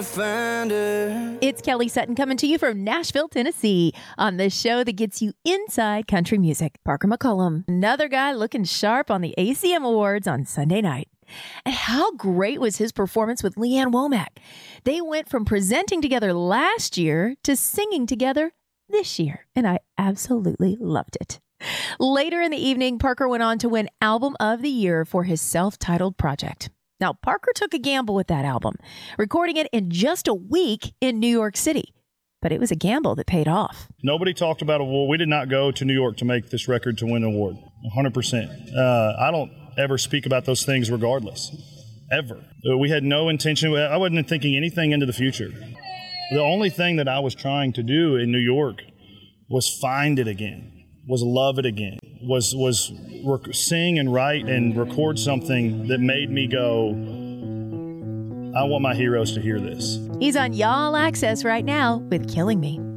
It's Kelly Sutton coming to you from Nashville, Tennessee, on the show that gets you inside country music. Parker McCollum, another guy looking sharp on the ACM Awards on Sunday night. And how great was his performance with Leanne Womack? They went from presenting together last year to singing together this year, and I absolutely loved it. Later in the evening, Parker went on to win Album of the Year for his self-titled project. Now, Parker took a gamble with that album, recording it in just a week in New York City. But it was a gamble that paid off. Nobody talked about award. We did not go to New York to make this record to win an award, 100%. I don't ever speak about those things regardless, ever. We had no intention. I wasn't thinking anything into the future. The only thing that I was trying to do in New York was find it again, was love it again, was sing and write and record something that made me go, I want my heroes to hear this. He's on Y'all Access right now with Killing Me.